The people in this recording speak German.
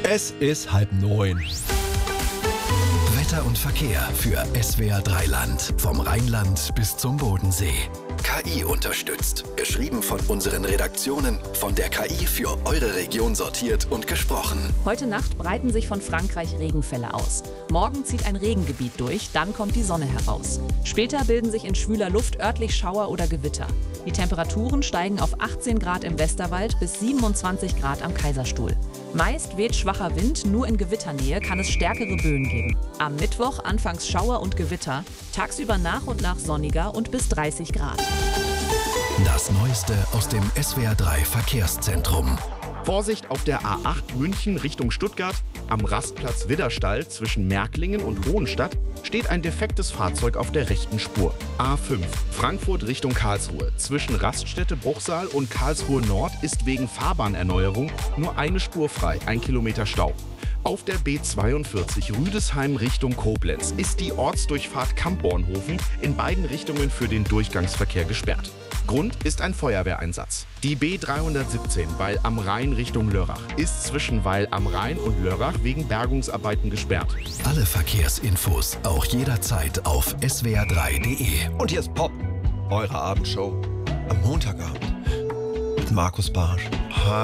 Es ist 8:30. Wetter und Verkehr für SWR 3 Land. Vom Rheinland bis zum Bodensee. KI unterstützt. Geschrieben von unseren Redaktionen. Von der KI für eure Region sortiert und gesprochen. Heute Nacht breiten sich von Frankreich Regenfälle aus. Morgen zieht ein Regengebiet durch, dann kommt die Sonne heraus. Später bilden sich in schwüler Luft örtlich Schauer oder Gewitter. Die Temperaturen steigen auf 18 Grad im Westerwald bis 27 Grad am Kaiserstuhl. Meist weht schwacher Wind, nur in Gewitternähe kann es stärkere Böen geben. Am Mittwoch anfangs Schauer und Gewitter, tagsüber nach und nach sonniger und bis 30 Grad. Das Neueste aus dem SWR 3 Verkehrszentrum. Vorsicht auf der A8 München Richtung Stuttgart. Am Rastplatz Widderstall zwischen Märklingen und Hohenstadt steht ein defektes Fahrzeug auf der rechten Spur. A5 Frankfurt Richtung Karlsruhe. Zwischen Raststätte Bruchsal und Karlsruhe Nord ist wegen Fahrbahnerneuerung nur eine Spur frei, 1 Kilometer Stau. Auf der B42 Rüdesheim Richtung Koblenz ist die Ortsdurchfahrt Kampbornhofen in beiden Richtungen für den Durchgangsverkehr gesperrt. Grund ist ein Feuerwehreinsatz. Die B317 Weil am Rhein Richtung Lörrach ist zwischen Weil am Rhein und Lörrach wegen Bergungsarbeiten gesperrt. Alle Verkehrsinfos auch jederzeit auf swr3.de. Und hier ist Pop, eure Abendshow am Montagabend mit Markus Barsch.